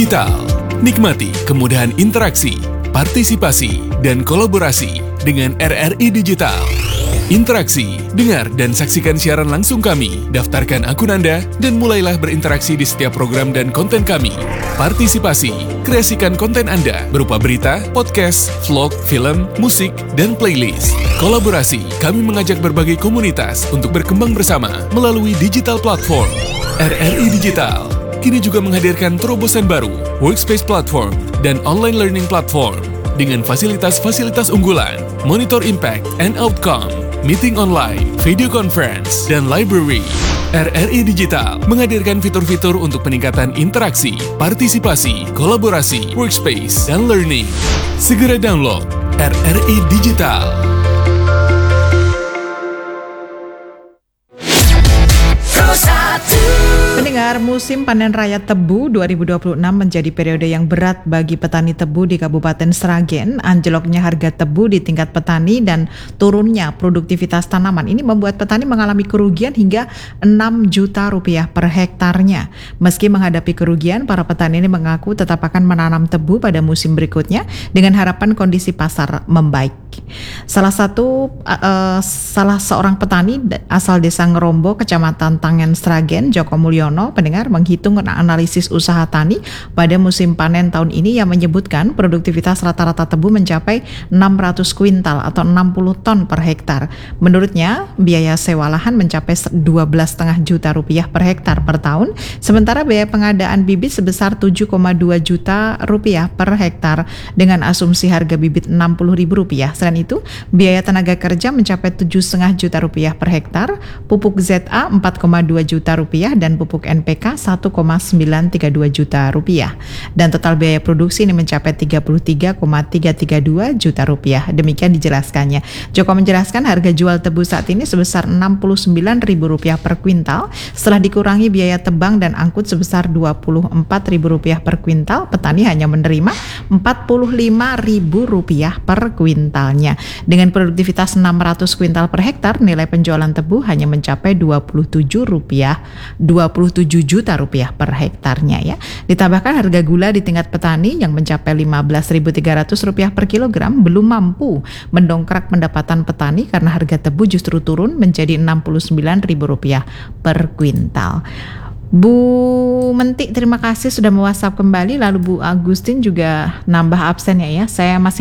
Digital. Nikmati kemudahan interaksi, partisipasi, dan kolaborasi dengan RRI Digital. Interaksi, dengar dan saksikan siaran langsung kami, daftarkan akun Anda, dan mulailah berinteraksi di setiap program dan konten kami. Partisipasi, kreasikan konten Anda berupa berita, podcast, vlog, film, musik, dan playlist. Kolaborasi, kami mengajak berbagai komunitas untuk berkembang bersama melalui digital platform. RRI Digital kini juga menghadirkan terobosan baru, workspace platform, dan online learning platform dengan fasilitas-fasilitas unggulan, monitor impact and outcome, meeting online, video conference, dan library. RRI Digital menghadirkan fitur-fitur untuk peningkatan interaksi, partisipasi, kolaborasi, workspace, dan learning. Segera download RRI Digital. Pendengar, musim panen raya tebu 2026 menjadi periode yang berat bagi petani tebu di Kabupaten Sragen. Anjloknya harga tebu di tingkat petani dan turunnya produktivitas tanaman ini membuat petani mengalami kerugian hingga 6 juta rupiah per hektarnya. Meski menghadapi kerugian, para petani ini mengaku tetap akan menanam tebu pada musim berikutnya dengan harapan kondisi pasar membaik. Salah seorang petani asal Desa Ngerombo, Kecamatan Tangen, Sragen, Joko Mulyono, pendengar, menghitung analisis usaha tani pada musim panen tahun ini yang menyebutkan produktivitas rata-rata tebu mencapai 600 kuintal atau 60 ton per hektar. Menurutnya, biaya sewa lahan mencapai 12,5 juta rupiah per hektar per tahun, sementara biaya pengadaan bibit sebesar 7,2 juta rupiah per hektar dengan asumsi harga bibit Rp60.000. Selain itu, biaya tenaga kerja mencapai 7,5 juta rupiah per hektar, pupuk ZA 4,2 juta rupiah dan pupuk NPK 1,932 juta rupiah. Dan total biaya produksi ini mencapai 33,332 juta rupiah. Demikian dijelaskannya. Joko menjelaskan harga jual tebu saat ini sebesar Rp69.000 per kuintal. Setelah dikurangi biaya tebang dan angkut sebesar Rp24.000 per kuintal, petani hanya menerima Rp45.000 per kuintal. Dengan produktivitas 600 kuintal per hektar, nilai penjualan tebu hanya mencapai 27 juta rupiah per hektarnya ya. Ditambahkan harga gula di tingkat petani yang mencapai Rp15.300 per kilogram belum mampu mendongkrak pendapatan petani karena harga tebu justru turun menjadi Rp69.000 per kuintal. Bu Mentik, terima kasih sudah me-WhatsApp kembali. Lalu Bu Agustin juga nambah absen ya. Saya masih